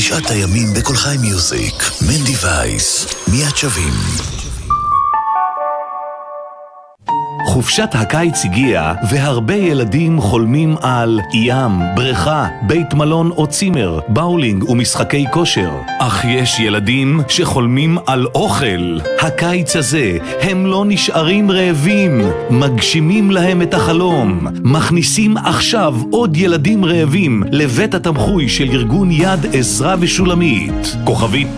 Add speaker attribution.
Speaker 1: 9 הימים בכל חי מיוזיק. מנדי וייס, מיד שווים.
Speaker 2: חופשת הקיץ הגיעה, והרבה ילדים חולמים על ים, בריכה, בית מלון או צימר, באולינג ומשחקי כושר. אך יש ילדים שחולמים על אוכל. הקיץ הזה הם לא נשארים רעבים, מגשימים להם את החלום. מכניסים עכשיו עוד ילדים רעבים לבית התמחוי של ארגון יד עזרה ושולמית. כוכבית